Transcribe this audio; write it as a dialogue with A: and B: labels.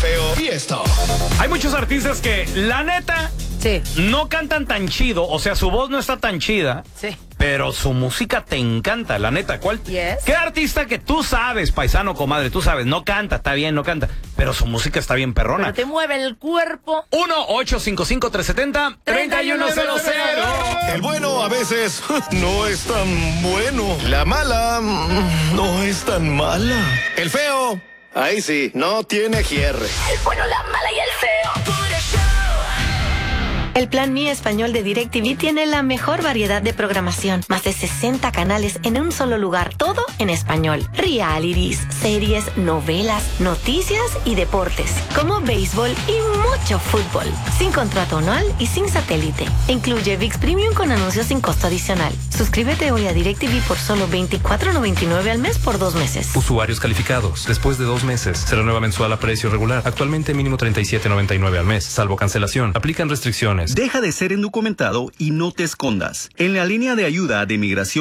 A: feo y esto.
B: Hay muchos artistas que, la neta, no cantan tan chido, o sea, su voz no está tan chida, pero su música te encanta, la neta. ¿Cuál? ¿Qué artista que tú sabes, paisano, comadre, tú sabes, no canta, está bien, no canta, pero su música está bien perrona?
C: Pero te mueve el cuerpo.
B: 1-855-370-3100.
A: El bueno a veces no es tan bueno. La mala no es tan mala. El feo, ahí sí, no tiene hierre.
C: El bueno, la mala y el feo.
D: El plan Mi Español de DirecTV tiene la mejor variedad de programación. Más de 60 canales en un solo lugar. Todo en español. Realities, series, novelas, noticias y deportes. Como béisbol y mucho fútbol. Sin contrato anual y sin satélite. Incluye ViX Premium con anuncios sin costo adicional. Suscríbete hoy a DirecTV por solo $24.99 al mes por 2 meses.
E: Usuarios calificados. Después de 2 meses. Se renueva mensual a precio regular. Actualmente mínimo $37.99 al mes. Salvo cancelación. Aplican restricciones.
F: Deja de ser indocumentado y no te escondas. En la línea de ayuda de migración